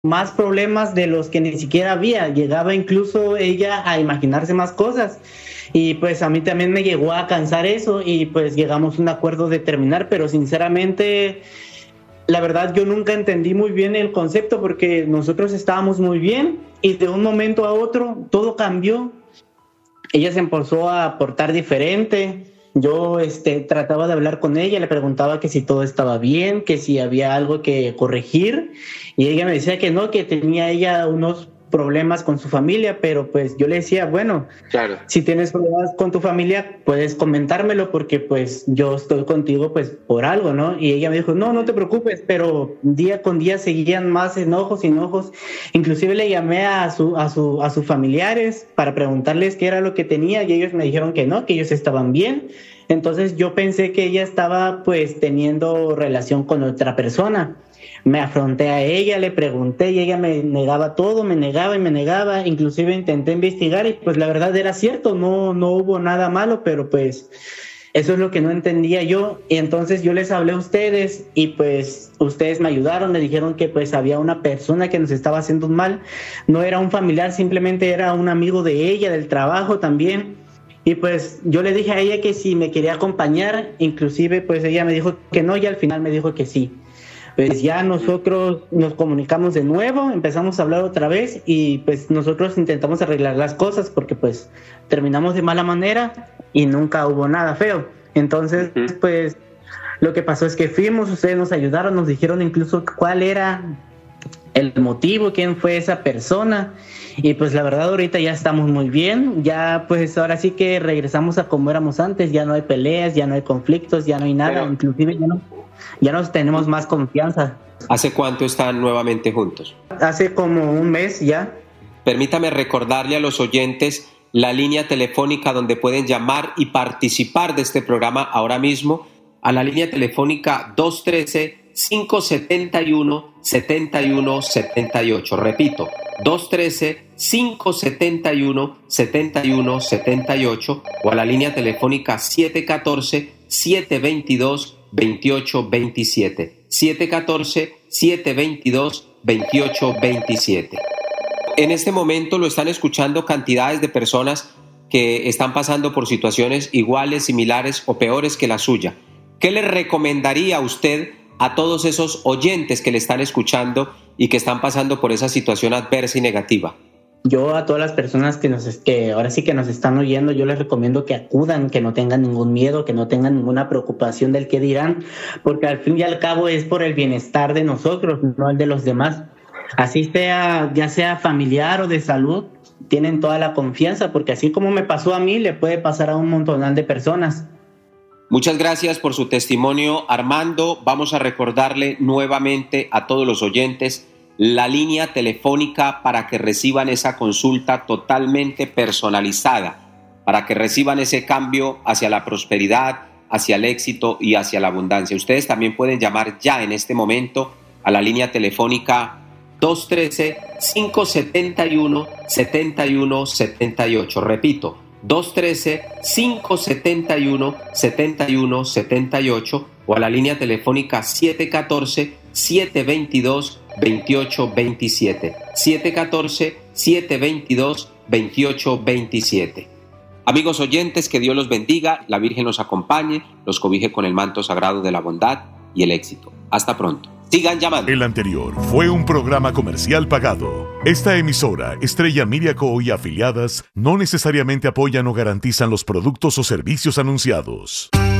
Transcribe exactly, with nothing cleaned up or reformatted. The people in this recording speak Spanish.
más problemas de los que ni siquiera había. Llegaba incluso ella a imaginarse más cosas. Y pues a mí también me llegó a cansar eso y pues llegamos a un acuerdo de terminar, pero sinceramente, la verdad yo nunca entendí muy bien el concepto porque nosotros estábamos muy bien y de un momento a otro todo cambió. Ella se empezó a portar diferente. Yo este, trataba de hablar con ella, le preguntaba que si todo estaba bien, que si había algo que corregir, y ella me decía que no, que tenía ella unos problemas con su familia, pero pues yo le decía, bueno, claro, si tienes problemas con tu familia, puedes comentármelo porque pues yo estoy contigo pues por algo, ¿no? Y ella me dijo, no, no te preocupes, pero día con día seguían más enojos y enojos. Inclusive le llamé a su, a su, a sus familiares para preguntarles qué era lo que tenía y ellos me dijeron que no, que ellos estaban bien. Entonces yo pensé que ella estaba pues teniendo relación con otra persona. Me afronté a ella, le pregunté y ella me negaba todo, me negaba y me negaba. Inclusive intenté investigar y pues la verdad era cierto, no, no hubo nada malo, pero pues eso es lo que no entendía yo. Y entonces yo les hablé a ustedes y pues ustedes me ayudaron, me dijeron que pues había una persona que nos estaba haciendo un mal. No era un familiar, simplemente era un amigo de ella, del trabajo también. Y pues yo le dije a ella que si me quería acompañar, inclusive pues ella me dijo que no y al final me dijo que sí. Pues ya nosotros nos comunicamos de nuevo, empezamos a hablar otra vez y pues nosotros intentamos arreglar las cosas porque pues terminamos de mala manera y nunca hubo nada feo. Entonces uh-huh. pues lo que pasó es que fuimos, ustedes nos ayudaron, nos dijeron incluso cuál era el motivo, quién fue esa persona y pues la verdad ahorita ya estamos muy bien, ya pues ahora sí que regresamos a como éramos antes, ya no hay peleas, ya no hay conflictos, ya no hay nada, Pero... inclusive ya no... Ya nos tenemos más confianza. ¿Hace cuánto están nuevamente juntos? Hace como un mes ya. Permítame recordarle a los oyentes la línea telefónica donde pueden llamar y participar de este programa ahora mismo, a la línea telefónica dos uno tres, cinco siete uno, siete uno siete ocho. Repito, dos uno tres, cinco siete uno, siete uno siete ocho o a la línea telefónica siete uno cuatro, siete dos dos, veintiocho veintisiete, siete uno cuatro, siete dos dos, veintiocho veintisiete. En este momento lo están escuchando cantidades de personas que están pasando por situaciones iguales, similares o peores que la suya. ¿Qué le recomendaría a usted a todos esos oyentes que le están escuchando y que están pasando por esa situación adversa y negativa? Yo a todas las personas que nos que ahora sí que nos están oyendo, yo les recomiendo que acudan, que no tengan ningún miedo, que no tengan ninguna preocupación del qué dirán, porque al fin y al cabo es por el bienestar de nosotros, no el de los demás. Así sea, ya sea familiar o de salud, tienen toda la confianza, porque así como me pasó a mí, le puede pasar a un montón de personas. Muchas gracias por su testimonio, Armando. Vamos a recordarle nuevamente a todos los oyentes la línea telefónica para que reciban esa consulta totalmente personalizada, para que reciban ese cambio hacia la prosperidad, hacia el éxito y hacia la abundancia. Ustedes también pueden llamar ya en este momento a la línea telefónica dos uno tres, cinco siete uno, siete uno siete ocho. Repito, dos uno tres, cinco siete uno, siete uno siete ocho o a la línea telefónica siete uno cuatro, siete dos dos, veintiocho veintisiete, siete uno cuatro, siete dos dos, veintiocho veintisiete. Amigos oyentes, que Dios los bendiga, la Virgen los acompañe, los cobije con el manto sagrado de la bondad y el éxito. Hasta pronto. Sigan llamando. El anterior fue un programa comercial pagado. Esta emisora, Estrella Media Co. y afiliadas, no necesariamente apoyan o garantizan los productos o servicios anunciados.